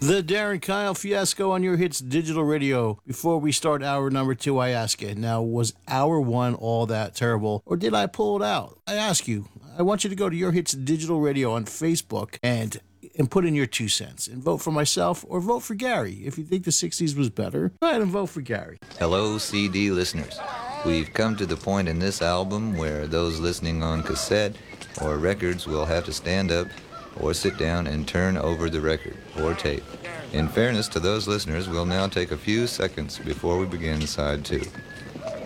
The Darren Kyle Fiasco on your Hits Digital Radio. Before we start hour number 2, I ask you, now, was hour 1 all that terrible, or did I pull it out? I ask you, I want you to go to Your Hits Digital Radio on Facebook and put in your 2 cents and vote for myself or vote for Gary. If you think the 60s was better, go ahead and vote for Gary. Hello, CD listeners. We've come to the point in this album where those listening on cassette or records will have to stand up or sit down and turn over the record or tape. In fairness to those listeners, we'll now take a few seconds before we begin side 2.